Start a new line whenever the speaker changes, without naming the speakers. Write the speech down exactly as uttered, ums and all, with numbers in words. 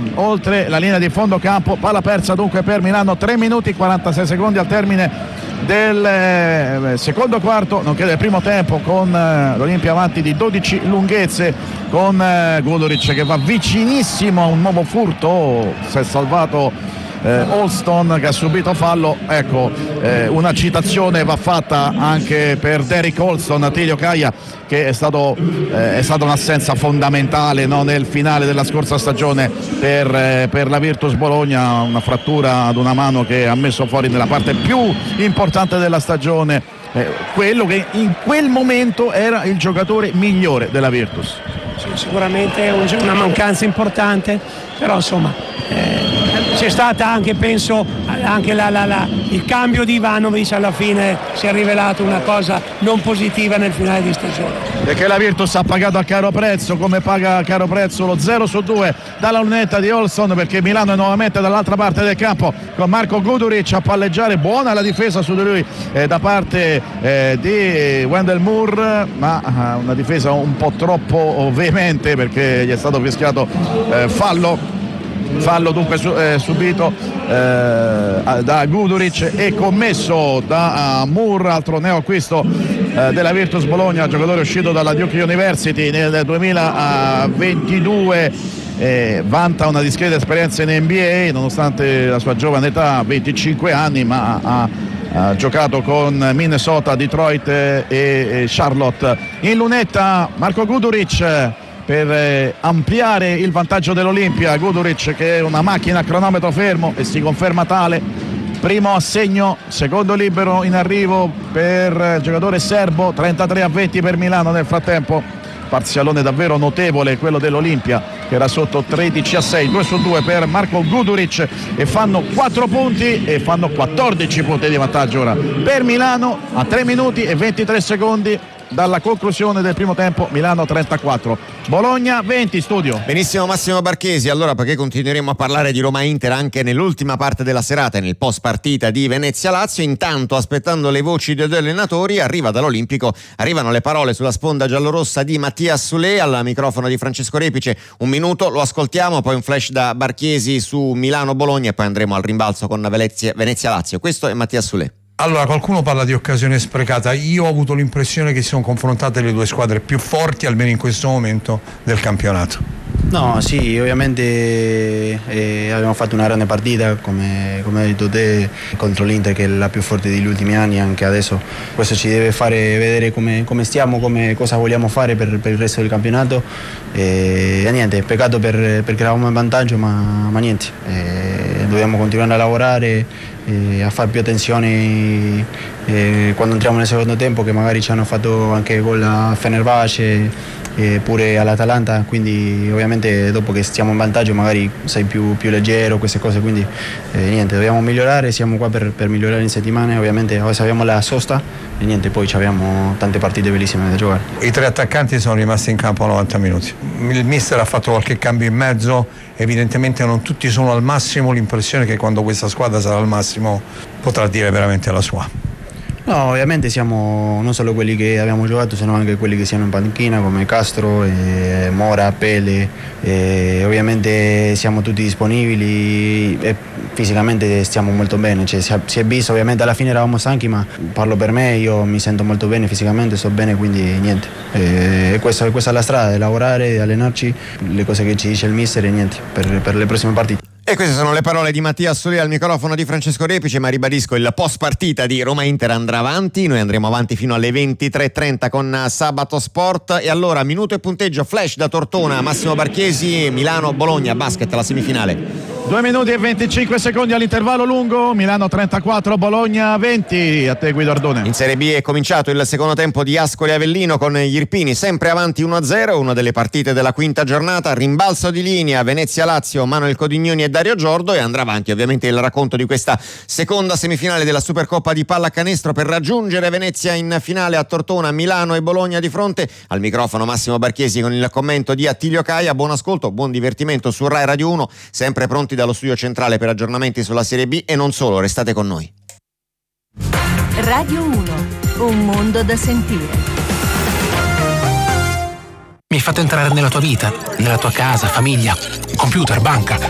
oltre la linea di fondo campo. Palla persa dunque per Milano, tre minuti quarantasei secondi al termine del eh, secondo quarto, nonché del primo tempo, con eh, l'Olimpia avanti di dodici lunghezze, con eh, Guduric che va vicinissimo a un nuovo furto. Si è salvato eh, Alston che ha subito fallo. Ecco, eh, una citazione va fatta anche per Derrick Alston, Attilio Caia, che è stato eh, è stata un'assenza fondamentale, no, nel finale della scorsa stagione per, eh, per la Virtus Bologna, una frattura ad una mano che ha messo fuori nella parte più importante della stagione eh, quello che in quel momento era il giocatore migliore della Virtus.
Sì, sicuramente è una mancanza importante, però insomma eh, c'è stata anche, penso, anche la, la, la, il cambio di Ivanovic alla fine si è rivelato una cosa non positiva nel finale di stagione.
Perché la Virtus ha pagato a caro prezzo, come paga a caro prezzo lo zero su due dalla lunetta di Olson, perché Milano è nuovamente dall'altra parte del campo con Marco Guduric a palleggiare. Buona la difesa su di lui eh, da parte eh, di Wendell Moore, ma eh, una difesa un po' troppo veemente, perché gli è stato fischiato eh, fallo fallo dunque su, eh, subito eh, da Guduric e commesso da uh, Moore, altro neoacquisto eh, della Virtus Bologna, giocatore uscito dalla Duke University nel duemilaventidue. Eh, vanta una discreta esperienza in N B A nonostante la sua giovane età, venticinque anni, ma ha, ha giocato con Minnesota, Detroit e, e Charlotte. In lunetta Marco Guduric per eh, ampliare il vantaggio dell'Olimpia. Guduric che è una macchina a cronometro fermo e si conferma tale. Primo assegno, secondo libero in arrivo per il giocatore serbo, trentatré a venti per Milano. Nel frattempo parzialone davvero notevole quello dell'Olimpia, che era sotto tredici a sei, due su due per Marco Guduric, e fanno quattro punti e fanno quattordici punti di vantaggio ora per Milano a tre minuti e ventitré secondi dalla conclusione del primo tempo. Milano trentaquattro, Bologna venti. Studio.
Benissimo Massimo Barchesi, allora perché continueremo a parlare di Roma-Inter anche nell'ultima parte della serata e nel post partita di Venezia-Lazio. Intanto, aspettando le voci degli allenatori, arriva dall'Olimpico, arrivano le parole sulla sponda giallorossa di Mattia Soulé al microfono di Francesco Repice. Un minuto, lo ascoltiamo, poi un flash da Barchesi su Milano-Bologna e poi andremo al rimbalzo con Venezia-Lazio. Questo è Mattia Soulé.
Allora, qualcuno parla di occasione sprecata. Io ho avuto l'impressione che si sono confrontate le due squadre più forti, almeno in questo momento, del campionato.
No, sì, ovviamente eh, abbiamo fatto una grande partita, come, come hai detto te, contro l'Inter, che è la più forte degli ultimi anni. Anche adesso questo ci deve fare vedere come, come stiamo, come, cosa vogliamo fare per, per il resto del campionato. E, e niente, peccato per, perché eravamo in vantaggio, ma, ma niente, e dobbiamo continuare a lavorare e a fare più attenzione e quando entriamo nel secondo tempo, che magari ci hanno fatto anche gol a Fenerbahce e pure all'Atalanta, quindi ovviamente dopo che stiamo in vantaggio magari sei più, più leggero, queste cose, quindi eh, niente, dobbiamo migliorare, siamo qua per, per migliorare in settimana. Ovviamente adesso abbiamo la sosta e niente, poi abbiamo tante partite bellissime da giocare.
I tre attaccanti sono rimasti in campo a novanta minuti, il mister ha fatto qualche cambio in mezzo, evidentemente non tutti sono al massimo. L'impressione è che quando questa squadra sarà al massimo potrà dire veramente la sua.
No, ovviamente siamo non solo quelli che abbiamo giocato, sono anche quelli che siano in panchina, come Castro, e Mora, Pele, e ovviamente siamo tutti disponibili e fisicamente stiamo molto bene, cioè, si, è, si è visto, ovviamente alla fine eravamo stanchi, ma parlo per me, io mi sento molto bene fisicamente, sto bene, quindi niente, e questa, questa è la strada, di lavorare, di allenarci, le cose che ci dice il mister e niente, per, per le prossime partite.
E queste sono le parole di Mattia Soulé al microfono di Francesco Repice, ma ribadisco, il post partita di Roma-Inter andrà avanti, noi andremo avanti fino alle ventitré e trenta con Sabato Sport. E allora minuto e punteggio, flash da Tortona, Massimo Barchesi, Milano-Bologna, basket, la semifinale.
due minuti e venticinque secondi all'intervallo lungo, Milano trentaquattro, Bologna venti. A te Guido Ardone.
In Serie B è cominciato il secondo tempo di Ascoli Avellino con gli Irpini sempre avanti uno a zero, una delle partite della quinta giornata, rimbalzo di linea, Venezia-Lazio, Manuel Codignoni e Dario Giordo, e andrà avanti ovviamente il racconto di questa seconda semifinale della Supercoppa di pallacanestro per raggiungere Venezia in finale a Tortona, Milano e Bologna di fronte. Al microfono Massimo Barchesi con il commento di Attilio Caia. Buon ascolto, buon divertimento su Rai Radio uno, sempre pronti dallo studio centrale per aggiornamenti sulla Serie B e non solo, restate con noi.
Radio uno, un mondo da sentire.
Mi hai fatto entrare nella tua vita, nella tua casa, famiglia, computer, banca,